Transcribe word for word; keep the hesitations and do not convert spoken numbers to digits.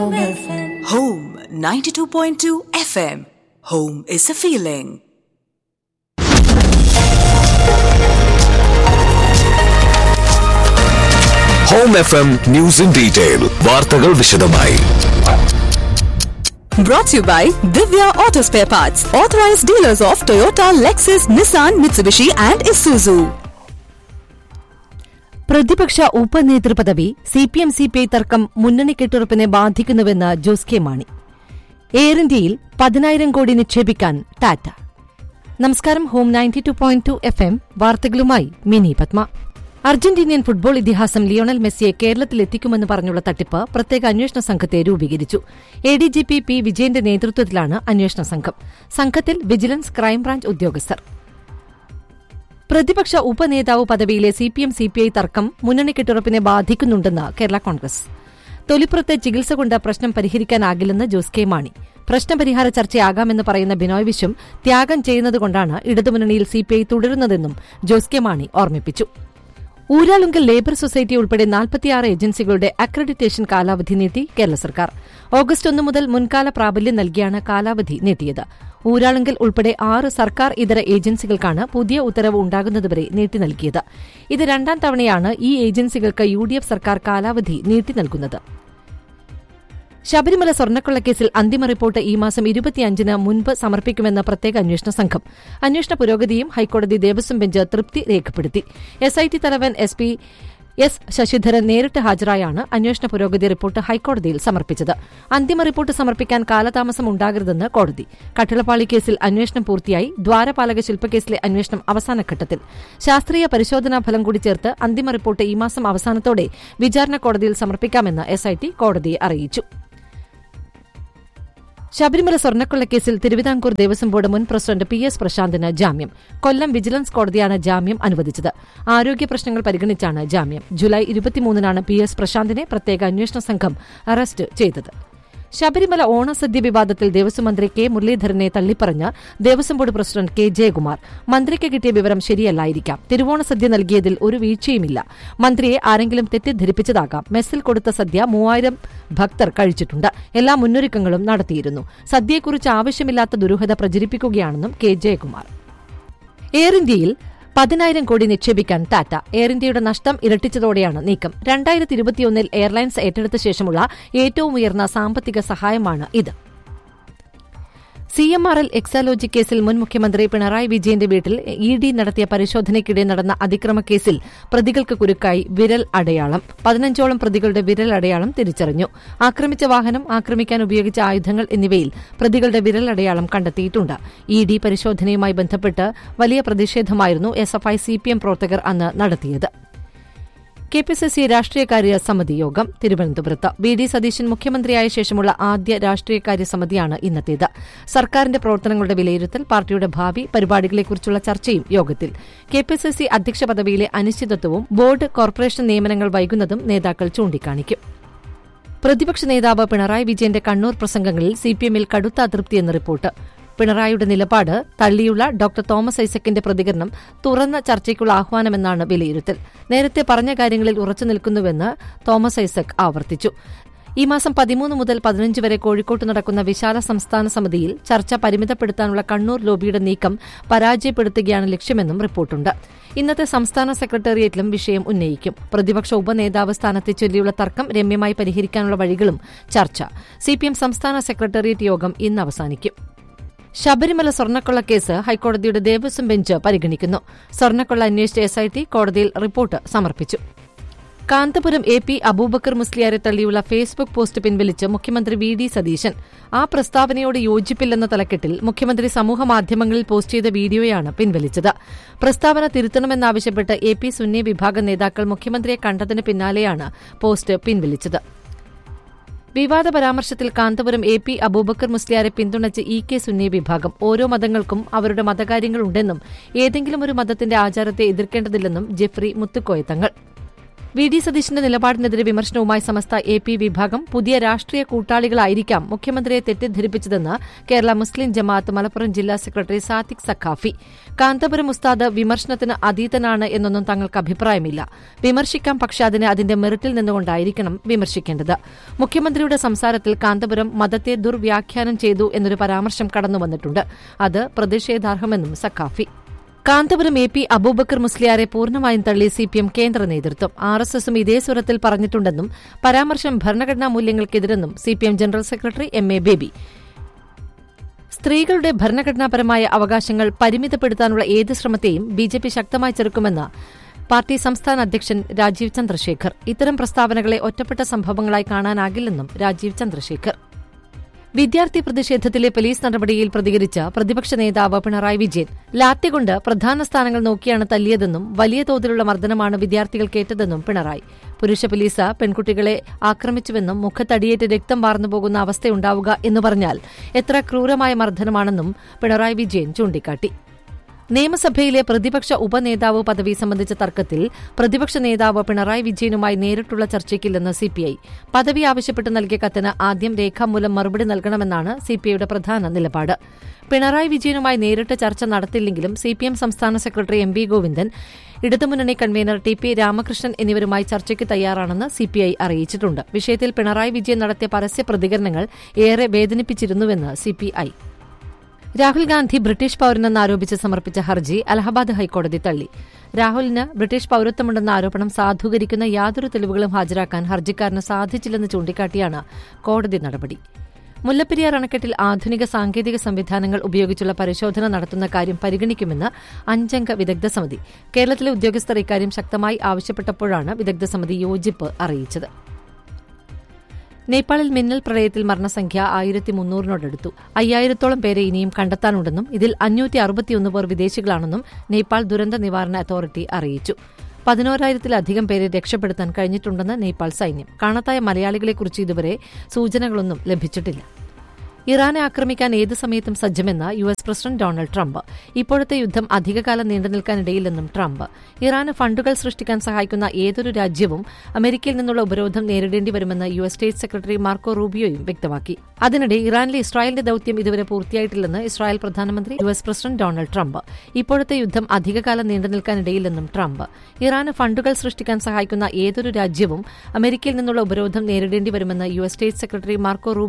Home ninety-two point two F M. Home is a feeling. Home F M News in Detail. വാർത്തകൾ വിശദമായി. Brought to you by Divya Auto Spare Parts, authorized dealers of Toyota, Lexus, Nissan, Mitsubishi and Isuzu. പ്രതിപക്ഷ ഉപനേതൃപദവി C P M C P I തർക്കം മുന്നണി കെട്ടുറപ്പിനെ ബാധിക്കുന്നുവെന്ന് Jose K Mani. Air ഇന്ത്യയിൽ പതിനായിരം കോടി നിക്ഷേപിക്കാൻ ടാറ്റ. നമസ്കാരം. Home ninety two point two F M വാർത്തകളുമായി മിനി പത്മ. അർജന്റീനിയൻ ഫുട്ബോൾ ഇതിഹാസം ലിയോണൽ മെസ്സിയെ കേരളത്തിലെത്തിക്കുമെന്ന് പറഞ്ഞുള്ള തട്ടിപ്പ് പ്രത്യേക അന്വേഷണ സംഘത്തെ രൂപീകരിച്ചു. A D G P P വിജയന്റെ നേതൃത്വത്തിലാണ് അന്വേഷണ സംഘം. സംഘത്തിൽ വിജിലൻസ്, ക്രൈംബ്രാഞ്ച് ഉദ്യോഗസ്ഥർ. പ്രതിപക്ഷ ഉപനേതാവ് പദവിയിലെ C P M C P I തർക്കം മുന്നണി കെട്ടുറപ്പിനെ ബാധിക്കുന്നുണ്ടെന്ന് കേരള കോൺഗ്രസ്. തൊലിപ്പുറത്തെ ചികിത്സ കൊണ്ട് പ്രശ്നം പരിഹരിക്കാനാകില്ലെന്ന് ജോസ് കെ മാണി. പ്രശ്നപരിഹാര ചർച്ചയാകാമെന്ന് പറയുന്ന ബിനോയ് വിശ്വം ത്യാഗം ചെയ്യുന്നതുകൊണ്ടാണ് ഇടതുമുന്നണിയിൽ C P I തുടരുന്നതെന്നും Jose K Mani ഓർമ്മിപ്പിച്ചു. ഊരാളുങ്കൽ ലേബർ സൊസൈറ്റി ഉൾപ്പെടെ നാൽപ്പത്തിയാറ് ഏജൻസികളുടെ അക്രഡിറ്റേഷൻ കാലാവധി നീട്ടി കേരള സർക്കാർ. ഓഗസ്റ്റ് ഒന്ന് മുതൽ മുൻകാല പ്രാബല്യം നൽകിയാണ് കാലാവധി നീട്ടിയത്. ഊരാളുങ്കൽ ഉൾപ്പെടെ ആറ് സർക്കാർ ഇതര ഏജൻസികൾക്കാണ് പുതിയ ഉത്തരവ് ഉണ്ടാകുന്നതുവരെ നീട്ടി നൽകിയത്. ഇത് രണ്ടാം തവണയാണ് ഈ ഏജൻസികൾക്ക് യു ഡി എഫ് സർക്കാർ കാലാവധി നീട്ടി നൽകുന്നത്. ശബരിമല സ്വർണ്ണക്കൊള്ളക്കേസിൽ അന്തിമ റിപ്പോർട്ട് ഈ മാസം ഇരുപത്തിയഞ്ചിന് മുൻപ് സമർപ്പിക്കുമെന്ന് പ്രത്യേക അന്വേഷണ സംഘം. അന്വേഷണ പുരോഗതിയും ഹൈക്കോടതി ദേവസ്വം ബെഞ്ച് തൃപ്തി രേഖപ്പെടുത്തി. എസ് ഐ ടി തലവൻ എസ് പി എസ് ശശിധരൻ നേരിട്ട് ഹാജരായാണ് അന്വേഷണ പുരോഗതി റിപ്പോർട്ട് ഹൈക്കോടതിയിൽ സമർപ്പിച്ചത്. അന്തിമ റിപ്പോർട്ട് സമർപ്പിക്കാൻ കാലതാമസം ഉണ്ടാകരുതെന്ന് കോടതി. കട്ടിളപ്പാളി കേസിൽ അന്വേഷണം പൂർത്തിയായി. ദ്വാരപാലക ശില്പക്കേസിലെ അന്വേഷണം അവസാനഘട്ടത്തിൽ. ശാസ്ത്രീയ പരിശോധനാ ഫലം കൂടി ചേർത്ത് അന്തിമ റിപ്പോർട്ട് ഈ മാസം അവസാനത്തോടെ വിചാരണ കോടതിയിൽ സമർപ്പിക്കാമെന്ന് എസ് ഐ ടി കോടതിയെ അറിയിച്ചു. ശബരിമല സ്വർണ്ണക്കൊള്ളക്കേസിൽ തിരുവിതാംകൂർ ദേവസ്വം ബോർഡ് മുൻ പ്രസിഡന്റ് പി എസ് പ്രശാന്തിന് ജാമ്യം. കൊല്ലം വിജിലൻസ് കോടതിയാണ് ജാമ്യം അനുവദിച്ചത്. ആരോഗ്യ പ്രശ്നങ്ങൾ പരിഗണിച്ചാണ് ജാമ്യം. ജൂലൈ ഇരുപത്തിമൂന്നിനാണ് പി എസ് പ്രശാന്തിനെ പ്രത്യേക അന്വേഷണ സംഘം അറസ്റ്റ് ചെയ്തത്. ശബരിമല ഓണസദ്യ വിവാദത്തിൽ ദേവസ്വം മന്ത്രി കെ മുരളീധരനെ തള്ളിപ്പറഞ്ഞ് Devaswom board president K Jayakumar. മന്ത്രിക്ക് കിട്ടിയ വിവരം ശരിയല്ലായിരിക്കാം. തിരുവോണസദ്യ നൽകിയതിൽ ഒരു വീഴ്ചയുമില്ല. മന്ത്രിയെ ആരെങ്കിലും തെറ്റിദ്ധരിപ്പിച്ചതാകാം. മെസ്സിൽ കൊടുത്ത സദ്യ മൂവായിരം ഭക്തർ കഴിച്ചിട്ടുണ്ട്. എല്ലാ മുന്നൊരുക്കങ്ങളും നടത്തിയിരുന്നു. സദ്യയെക്കുറിച്ച് ആവശ്യമില്ലാത്ത ദുരൂഹത പ്രചരിപ്പിക്കുകയാണെന്നും കെ ജയകുമാർ. എയർ ഇന്ത്യയിൽ പതിനായിരം കോടി നിക്ഷേപിക്കാൻ ടാറ്റ. എയർ ഇന്ത്യയുടെ നഷ്ടം ഇരട്ടിച്ചതോടെയാണ് നീക്കം. രണ്ടായിരത്തി ഇരുപത്തിയൊന്നിൽ എയർലൈൻസ് ഏറ്റെടുത്ത ശേഷമുള്ള ഏറ്റവും ഉയർന്ന സാമ്പത്തിക സഹായമാണ് ഇത്. C M R L Exalogic കേസിൽ മുൻ മുഖ്യമന്ത്രി പിണറായി വിജയന്റെ വീട്ടിൽ ഇ ഡി നടത്തിയ പരിശോധനയ്ക്കിടെ നടന്ന അതിക്രമക്കേസിൽ പ്രതികൾക്ക് കുരുക്കായി വിരൽ അടയാളം. പതിനഞ്ചോളം പ്രതികളുടെ വിരൽ അടയാളം തിരിച്ചറിഞ്ഞു. ആക്രമിച്ച വാഹനം, ആക്രമിക്കാൻ ഉപയോഗിച്ച ആയുധങ്ങൾ എന്നിവയിൽ പ്രതികളുടെ വിരൽ അടയാളം കണ്ടെത്തിയിട്ടുണ്ട്. ഇ ഡി പരിശോധനയുമായി ബന്ധപ്പെട്ട് വലിയ പ്രതിഷേധമായിരുന്നു S F I C P M പ്രവർത്തകർ അന്ന് നടത്തിയത്. കെ പി സി സി രാഷ്ട്രീയകാര്യ സമിതി യോഗം തിരുവനന്തപുരത്ത്. വി ഡി സതീശൻ മുഖ്യമന്ത്രിയായ ശേഷമുള്ള ആദ്യ രാഷ്ട്രീയകാര്യ സമിതിയാണ് ഇന്നത്തേത്. സർക്കാരിന്റെ പ്രവർത്തനങ്ങളുടെ വിലയിരുത്തൽ, പാർട്ടിയുടെ ഭാവി പരിപാടികളെക്കുറിച്ചുള്ള ചർച്ചയും യോഗത്തിൽ. കെ പി സി സി അധ്യക്ഷ പദവിയിലെ അനിശ്ചിതത്വവും ബോർഡ്, കോർപ്പറേഷൻ നിയമനങ്ങൾ വൈകുന്നതും നേതാക്കൾ ചൂണ്ടിക്കാണിക്കും. പ്രതിപക്ഷ നേതാവ് പിണറായി വിജയന്റെ കണ്ണൂർ പ്രസംഗങ്ങളിൽ സിപിഎമ്മിൽ കടുത്ത അതൃപ്തിയെന്ന് റിപ്പോർട്ട്. പിണറായിയുടെ നിലപാട് തള്ളിയുള്ള ഡോക്ടർ തോമസ് ഐസക്കിന്റെ പ്രതികരണം തുറന്ന ചർച്ചയ്ക്കുള്ള ആഹ്വാനമെന്നാണ് വിലയിരുത്തൽ. നേരത്തെ പറഞ്ഞ കാര്യങ്ങളിൽ ഉറച്ചു നിൽക്കുന്നുവെന്ന് തോമസ് ഐസക് ആവർത്തിച്ചു. ഈ മാസം പതിമൂന്ന് മുതൽ പതിനഞ്ച് വരെ കോഴിക്കോട്ട് നടക്കുന്ന വിശാല സംസ്ഥാന സമിതിയിൽ ചർച്ച പരിമിതപ്പെടുത്താനുള്ള കണ്ണൂർ ലോബിയുടെ നീക്കം പരാജയപ്പെടുത്തുകയാണ് ലക്ഷ്യമെന്നും റിപ്പോർട്ടുണ്ട്. ഇന്നത്തെ സംസ്ഥാന സെക്രട്ടേറിയറ്റിലും വിഷയം ഉന്നയിക്കും. പ്രതിപക്ഷ ഉപനേതാവ് സ്ഥാനത്തെ ചൊല്ലിയുള്ള തർക്കം രമ്യമായി പരിഹരിക്കാനുള്ള വഴികളും ചർച്ച. സിപിഎം സംസ്ഥാന സെക്രട്ടേറിയറ്റ് യോഗം ഇന്ന് അവസാനിക്കും. ശബരിമല സ്വർണ്ണക്കൊള്ളക്കേസ് ഹൈക്കോടതിയുടെ ദേവസ്വം ബെഞ്ച് പരിഗണിക്കുന്നു. സ്വർണ്ണക്കൊള്ള അന്വേഷിച്ച എസ് ഐ ടി കോടതിയിൽ റിപ്പോർട്ട് സമർപ്പിച്ചു. കാന്തപുരം എ പി അബൂബക്കർ മുസ്ലിയാരെ തള്ളിയുള്ള ഫേസ്ബുക്ക് പോസ്റ്റ് പിൻവലിച്ച് മുഖ്യമന്ത്രി വി ഡി സതീശൻ. ആ പ്രസ്താവനയോട് യോജിപ്പില്ലെന്ന തലക്കെട്ടിൽ മുഖ്യമന്ത്രി സമൂഹമാധ്യമങ്ങളിൽ പോസ്റ്റ് ചെയ്ത വീഡിയോയാണ് പിൻവലിച്ചത്. പ്രസ്താവന തിരുത്തണമെന്നാവശ്യപ്പെട്ട് എ പി സുന്നി വിഭാഗം നേതാക്കൾ മുഖ്യമന്ത്രിയെ കണ്ടതിന് പിന്നാലെയാണ് പോസ്റ്റ് പിൻവലിച്ചത്. വിവാദ പരാമർശത്തിൽ കാന്തപുരം എ പി അബൂബക്കർ മുസ്ലിയാരെ പിന്തുണച്ച് ഇ കെ സുന്നി വിഭാഗം. ഓരോ മതങ്ങൾക്കും അവരുടെ മതകാര്യങ്ങളുണ്ടെന്നും ഏതെങ്കിലും ഒരു മതത്തിന്റെ ആചാരത്തെ എതിർക്കേണ്ടതില്ലെന്നും Jeffrey Muthukoya Thangal. V D സതീശന്റെ നിലപാടിനെതിരെ വിമർശനവുമായി സമസ്ത എ പി വിഭാഗം പുതിയ രാഷ്ട്രീയ കൂട്ടാളികളായിരിക്കാം മുഖ്യമന്ത്രിയെ തെറ്റിദ്ധരിപ്പിച്ചതെന്ന് കേരള മുസ്ലിം ജമാഅത്ത് മലപ്പുറം ജില്ലാ സെക്രട്ടറി സാദിഖ് സഖാഫി. കാന്തപുരം ഉസ്താദ് വിമർശനത്തിന് അതീതനാണ് എന്നൊന്നും തങ്ങൾക്ക് അഭിപ്രായമില്ല. വിമർശിക്കാം, പക്ഷേ അതിനെ അതിന്റെ മെറിറ്റിൽ നിന്നുകൊണ്ടായിരിക്കണം വിമർശിക്കേണ്ടത്. മുഖ്യമന്ത്രിയുടെ സംസാരത്തിൽ കാന്തപുരം മതത്തെ ദുർവ്യാഖ്യാനം ചെയ്തു എന്നൊരു പരാമർശം കടന്നുവന്നിട്ടുണ്ട്. അത് പ്രതിഷേധാർഹമെന്നും സഖാഫി. കാന്തപുരം എ പി അബൂബക്കർ മുസ്ലിയാരെ പൂർണ്ണമായും തള്ളി സിപിഎം കേന്ദ്ര നേതൃത്വം. ആർ എസ് എസും ഇതേ സ്വരത്തിൽ പറഞ്ഞിട്ടുണ്ടെന്നും പരാമർശം ഭരണഘടനാ മൂല്യങ്ങൾക്കെതിരെന്നും CPM general secretary M A baby. സ്ത്രീകളുടെ ഭരണഘടനാപരമായ അവകാശങ്ങൾ പരിമിതപ്പെടുത്താനുള്ള ഏത് ശ്രമത്തെയും ബിജെപി ശക്തമായി ചെറുക്കുമെന്ന് പാർട്ടി സംസ്ഥാന അധ്യക്ഷൻ രാജീവ് ചന്ദ്രശേഖർ. ഇത്തരം പ്രസ്താവനകളെ ഒറ്റപ്പെട്ട സംഭവങ്ങളായി കാണാനാകില്ലെന്നും രാജീവ് ചന്ദ്രശേഖർ. വിദ്യാർത്ഥി പ്രതിഷേധത്തിലെ പോലീസ് നടപടിയിൽ പ്രതികരിച്ച പ്രതിപക്ഷ നേതാവ് പിണറായി വിജയൻ ലാത്തികൊണ്ട് പ്രധാന സ്ഥാനങ്ങൾ നോക്കിയാണ് തല്ലിയതെന്നും വലിയ തോതിലുള്ള മർദ്ദനമാണ് വിദ്യാർത്ഥികൾ കേട്ടതെന്നും പിണറായി. പുരുഷ പോലീസ് പെൺകുട്ടികളെ ആക്രമിച്ചുവെന്നും മുഖത്തടിയേറ്റ് രക്തം വാർന്നുപോകുന്ന അവസ്ഥയുണ്ടാവുക എന്ന് പറഞ്ഞാൽ എത്ര ക്രൂരമായ മർദ്ദനമാണെന്നും പിണറായി വിജയൻ ചൂണ്ടിക്കാട്ടി. നിയമസഭയിലെ പ്രതിപക്ഷ ഉപനേതാവ് പദവി സംബന്ധിച്ച തർക്കത്തിൽ പ്രതിപക്ഷ നേതാവ് പിണറായി വിജയനുമായി നേരിട്ടുള്ള ചർച്ചയ്ക്കില്ലെന്ന് സിപിഐ. പദവി ആവശ്യപ്പെട്ട് നൽകിയ കത്തിന് ആദ്യം രേഖാമൂലം മറുപടി നൽകണമെന്നാണ് സിപിഐയുടെ പ്രധാന നിലപാട്. പിണറായി വിജയനുമായി നേരിട്ട് ചർച്ച നടത്തില്ലെങ്കിലും സിപിഎം സംസ്ഥാന സെക്രട്ടറി എം വി ഗോവിന്ദൻ, ഇടതുമുന്നണി കൺവീനർ ടി പി രാമകൃഷ്ണൻ എന്നിവരുമായി ചർച്ചയ്ക്ക് തയ്യാറാണെന്ന് സിപിഐ അറിയിച്ചിട്ടുണ്ട്. വിഷയത്തിൽ പിണറായി വിജയൻ നടത്തിയ പരസ്യ പ്രതികരണങ്ങൾ ഏറെ വേദനിപ്പിച്ചിരുന്നുവെന്ന് സിപിഐ. രാഹുൽ ഗാന്ധി ബ്രിട്ടീഷ് പൌരനെന്നാരോപിച്ച് സമർപ്പിച്ച ഹർജി അലഹബാദ് ഹൈക്കോടതി തള്ളി. രാഹുലിന് ബ്രിട്ടീഷ് പൌരത്വമുണ്ടെന്ന ആരോപണം സാധൂകരിക്കുന്ന യാതൊരു തെളിവുകളും ഹാജരാക്കാൻ ഹർജിക്കാരന് സാധിച്ചില്ലെന്ന് ചൂണ്ടിക്കാട്ടിയാണ് കോടതി നടപടി. മുല്ലപ്പെരിയാർ അണക്കെട്ടിൽ ആധുനിക സാങ്കേതിക സംവിധാനങ്ങൾ ഉപയോഗിച്ചുള്ള പരിശോധന നടത്തുന്ന കാര്യം പരിഗണിക്കുമെന്ന് അഞ്ചംഗ വിദഗ്ധ സമിതി. കേരളത്തിലെ ഉദ്യോഗസ്ഥർ ഇക്കാര്യം ശക്തമായി ആവശ്യപ്പെട്ടപ്പോഴാണ് വിദഗ്ധ സമിതി യോജിപ്പ് അറിയിച്ചത്. നേപ്പാളിൽ മിന്നൽ പ്രളയത്തിൽ മരണസംഖ്യ ആയിരത്തി മുന്നൂറിനോടടുത്തു. അയ്യായിരത്തോളം പേരെ ഇനിയും കണ്ടെത്താനുണ്ടെന്നും ഇതിൽ അഞ്ഞൂറ്റി അറുപത്തിയൊന്ന് പേർ വിദേശികളാണെന്നും നേപ്പാൾ ദുരന്ത നിവാരണ അതോറിറ്റി അറിയിച്ചു. പതിനോരായിരത്തിലധികം പേരെ രക്ഷപ്പെടുത്താൻ കഴിഞ്ഞിട്ടുണ്ടെന്ന് നേപ്പാൾ സൈന്യം. കാണാതായ മലയാളികളെക്കുറിച്ച് ഇതുവരെ സൂചനകളൊന്നും ലഭിച്ചിട്ടില്ല. ഇറാനെ ആക്രമിക്കാൻ ഏത് സമയത്തും സജ്ജമെന്ന് U S president Donald Trump. ഇപ്പോഴത്തെ യുദ്ധം അധികകാലം നീണ്ടുനിൽക്കാനിടയില്ലെന്നും ട്രംപ്. ഇറാന് ഫണ്ടുകൾ സൃഷ്ടിക്കാൻ സഹായിക്കുന്ന ഏതൊരു രാജ്യവും അമേരിക്കയിൽ നിന്നുള്ള ഉപരോധം നേരിടേണ്ടി വരുമെന്ന് U S state secretary Marco റൂബിയോയും വ്യക്തമാക്കി. അതിനിടെ ഇറാനിലെ ഇസ്രായേലിന്റെ ദൌത്യം ഇതുവരെ പൂർത്തിയായിട്ടില്ലെന്ന് ഇസ്രായേൽ പ്രധാനമന്ത്രി U S president Donald Trump. ഇപ്പോഴത്തെ യുദ്ധം അധികകാലം നീണ്ടുനിൽക്കാനിടയില്ലെന്നും ട്രംപ്. ഇറാന് ഫണ്ടുകൾ സൃഷ്ടിക്കാൻ സഹായിക്കുന്ന ഏതൊരു രാജ്യവും അമേരിക്കയിൽ നിന്നുള്ള ഉപരോധം നേരിടേണ്ടി വരുമെന്ന് U S state secretary Marco Rubio